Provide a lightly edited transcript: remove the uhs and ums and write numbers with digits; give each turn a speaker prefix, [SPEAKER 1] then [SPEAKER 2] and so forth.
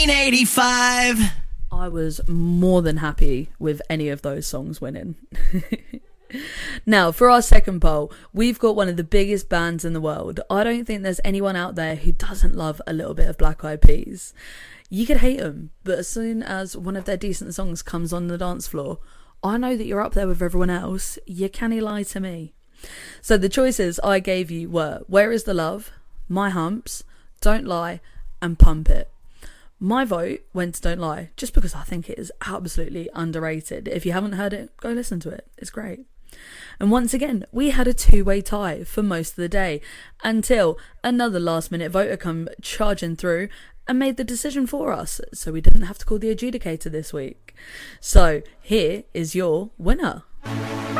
[SPEAKER 1] 1985.
[SPEAKER 2] I was more than happy with any of those songs winning. Now, for our second poll, we've got one of the biggest bands in the world. I don't think there's anyone out there who doesn't love a little bit of Black Eyed Peas. You could hate them, but as soon as one of their decent songs comes on the dance floor, I know that you're up there with everyone else. You can't lie to me. So the choices I gave you were Where Is the Love, My Humps, Don't Lie, and Pump It. My vote went to Don't Lie, just because I think it is absolutely underrated. If you haven't heard it, go listen to it. It's great. And once again, we had a two-way tie for most of the day, until another last-minute voter come charging through and made the decision for us, so we didn't have to call the adjudicator this week. So here is your winner.